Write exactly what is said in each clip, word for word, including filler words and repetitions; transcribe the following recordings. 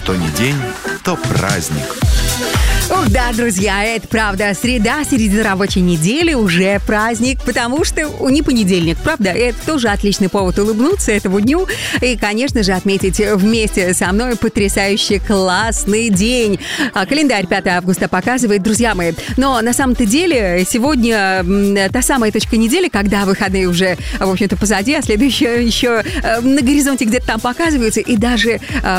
что ни день, то праздник. Ух, да, друзья, это правда. Среда, середина рабочей недели, уже праздник, потому что не понедельник, правда? Это тоже отличный повод улыбнуться этому дню и, конечно же, отметить вместе со мной потрясающий классный день. Календарь пятого августа показывает, друзья мои. Но на самом-то деле сегодня та самая точка недели, когда выходные уже, в общем-то, позади, а следующая еще на горизонте где-то там показываются. И даже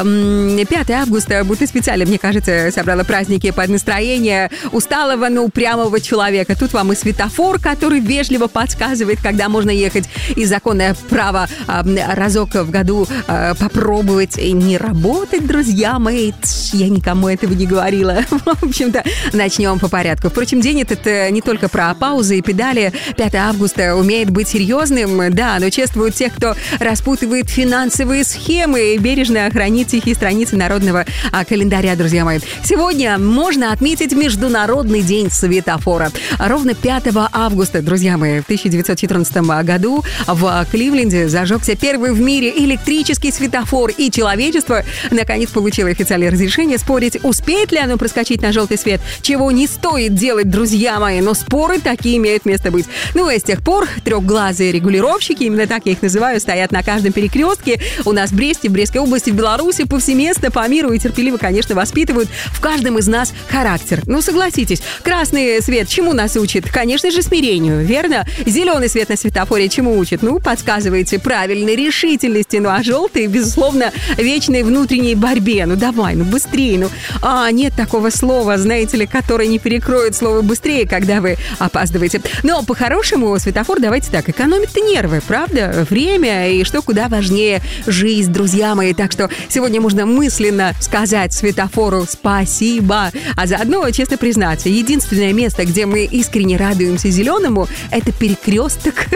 пятого августа будто специально, мне кажется, собрала праздники под настроение усталого, но упрямого человека. Тут вам и светофор, который вежливо подсказывает, когда можно ехать, и законное право э, разок в году э, попробовать и не работать, друзья мои. Я никому этого не говорила. В общем-то, начнем по порядку. Впрочем, день этот не только про паузы и педали. пятого августа умеет быть серьезным, да, но чествуют тех, кто распутывает финансовые схемы и бережно хранит тихие страницы народного календаря, друзья мои. Сегодня можно отметить Международный день светофора. Ровно пятого августа, друзья мои, в тысяча девятьсот четырнадцатом году в Кливленде зажегся первый в мире электрический светофор, и человечество наконец получило официальное разрешение спорить, успеет ли оно проскочить на желтый свет, чего не стоит делать, друзья мои, но споры такие имеют место быть. Ну и с тех пор трехглазые регулировщики, именно так я их называю, стоят на каждом перекрестке у нас в Бресте, в Брестской области, в Беларуси, повсеместно по миру и терпеливо, конечно, воспитывают в каждом из нас характер. Ну, согласитесь, красный свет чему нас учит? Конечно же, смирению, верно? Зеленый свет на светофоре чему учит? Ну, подсказываете, правильной решительности. Ну, а желтый, безусловно, вечной внутренней борьбе. Ну, давай, ну, быстрее. Ну, а, нет такого слова, знаете ли, которое не перекроет слово «быстрее», когда вы опаздываете. Но, по-хорошему, светофор, давайте так, экономит нервы, правда? Время и, что куда важнее, жизнь, друзья мои. Так что сегодня можно мысленно сказать светофору «спасибо». А заодно, честно признаться, единственное место, где мы искренне радуемся зеленому, это перекресток,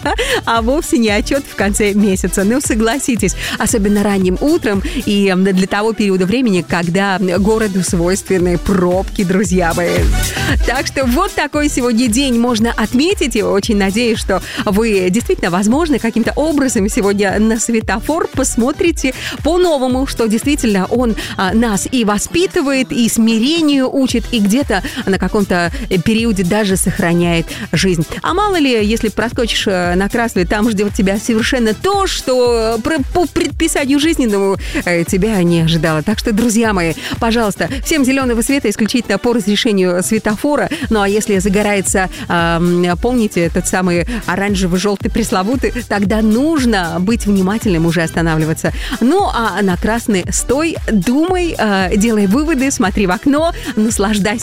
а вовсе не отчет в конце месяца. Ну, согласитесь, особенно ранним утром и для того периода времени, когда городу свойственны пробки, друзья мои. Так что вот такой сегодня день можно отметить, и очень надеюсь, что вы действительно, возможно, каким-то образом сегодня на светофор посмотрите по-новому, что действительно он а, нас и воспитывает, и смирению учит, и где-то на каком-то периоде даже сохраняет жизнь. А мало ли, если проскочишь на красный, там ждет тебя совершенно то, что по предписанию жизненному тебя не ожидало. Так что, друзья мои, пожалуйста, всем зеленого света исключительно по разрешению светофора. Ну, а если загорается, помните, этот самый оранжево-желтый пресловутый, тогда нужно быть внимательным, уже останавливаться. Ну, а на красный стой, думай, делай выводы, смотри в окно, наслаждайся